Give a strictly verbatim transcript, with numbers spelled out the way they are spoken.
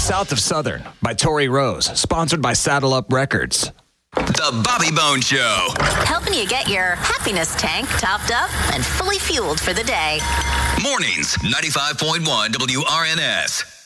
South of Southern by Tori Rose, sponsored by Saddle Up Records. The Bobby Bone Show. Helping you get your happiness tank topped up and fully fueled for the day. Mornings, ninety-five point one W R N S.